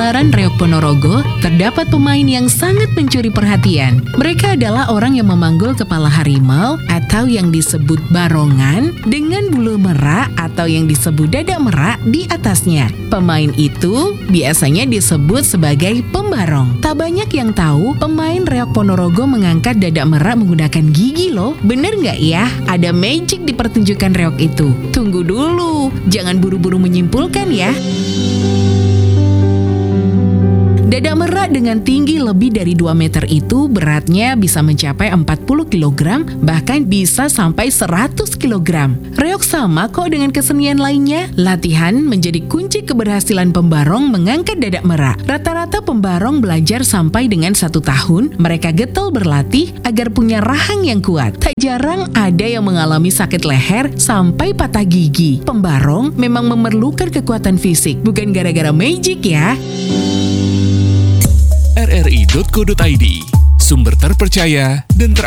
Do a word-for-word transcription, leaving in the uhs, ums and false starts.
gelaran Reok Ponorogo, terdapat pemain yang sangat mencuri perhatian. Mereka adalah orang yang memanggul kepala harimau atau yang disebut barongan dengan bulu merak atau yang disebut dada merak di atasnya. Pemain itu biasanya disebut sebagai pembarong. Tak banyak yang tahu pemain Reok Ponorogo mengangkat dada merak menggunakan gigi loh. Bener nggak ya? Ada magic di pertunjukan reok itu. Tunggu dulu, jangan buru-buru menyimpulkan ya. Dada merak dengan tinggi lebih dari dua meter itu beratnya bisa mencapai empat puluh kilogram, bahkan bisa sampai seratus kilogram. Reok sama kok dengan kesenian lainnya. Latihan menjadi kunci keberhasilan pembarong mengangkat dada merak. Rata-rata pembarong belajar sampai dengan satu tahun. Mereka getol berlatih agar punya rahang yang kuat. Tak jarang ada yang mengalami sakit leher sampai patah gigi. Pembarong memang memerlukan kekuatan fisik, bukan gara-gara magic ya. r r i titik co titik i d, sumber terpercaya dan ter